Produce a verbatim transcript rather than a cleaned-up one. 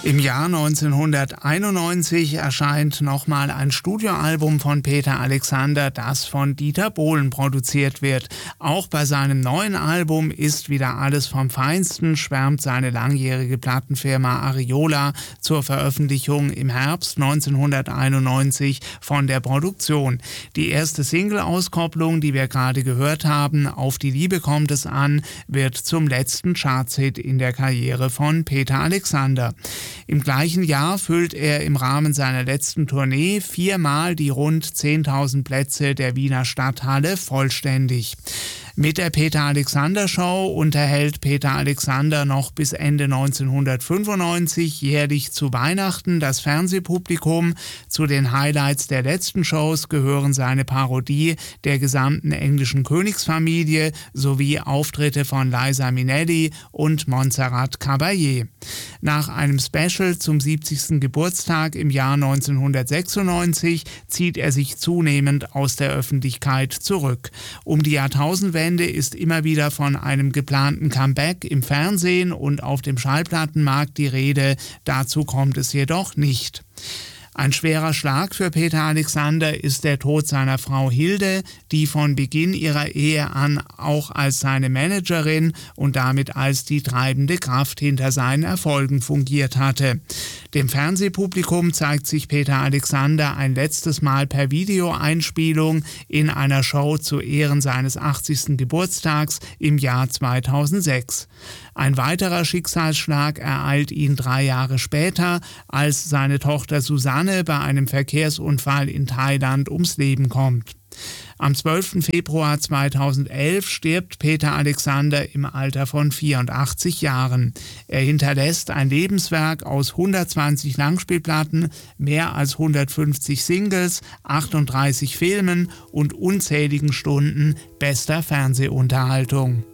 Im Jahr neunzehnhunderteinundneunzig erscheint nochmal ein Studioalbum von Peter Alexander, das von Dieter Bohlen produziert wird. Auch bei seinem neuen Album ist wieder alles vom Feinsten, schwärmt seine langjährige Plattenfirma Ariola zur Veröffentlichung im Herbst neunzehnhunderteinundneunzig von der Produktion. Die erste Single-Auskopplung, die wir gerade gehört haben, Auf die Liebe kommt es an, wird zum letzten Chartshit in der Karriere von Peter Alexander. Im gleichen Jahr füllt er im Rahmen seiner letzten Tournee viermal die rund zehntausend Plätze der Wiener Stadthalle vollständig. Mit der Peter Alexander Show unterhält Peter Alexander noch bis Ende neunzehnhundertfünfundneunzig jährlich zu Weihnachten das Fernsehpublikum. Zu den Highlights der letzten Shows gehören seine Parodie der gesamten englischen Königsfamilie sowie Auftritte von Liza Minnelli und Montserrat Caballé. Nach einem Special zum siebzigsten Geburtstag im Jahr neunzehnhundertsechsundneunzig zieht er sich zunehmend aus der Öffentlichkeit zurück. Um die Jahrtausendwende ist immer wieder von einem geplanten Comeback im Fernsehen und auf dem Schallplattenmarkt die Rede. Dazu kommt es jedoch nicht. Ein schwerer Schlag für Peter Alexander ist der Tod seiner Frau Hilde, die von Beginn ihrer Ehe an auch als seine Managerin und damit als die treibende Kraft hinter seinen Erfolgen fungiert hatte. Dem Fernsehpublikum zeigt sich Peter Alexander ein letztes Mal per Videoeinspielung in einer Show zu Ehren seines achtzigsten Geburtstags im Jahr zweitausendsechs. Ein weiterer Schicksalsschlag ereilt ihn drei Jahre später, als seine Tochter Susanne bei einem Verkehrsunfall in Thailand ums Leben kommt. Am zwölften Februar zweitausendelf stirbt Peter Alexander im Alter von vierundachtzig Jahren. Er hinterlässt ein Lebenswerk aus hundertzwanzig Langspielplatten, mehr als hundertfünfzig Singles, achtunddreißig Filmen und unzähligen Stunden bester Fernsehunterhaltung.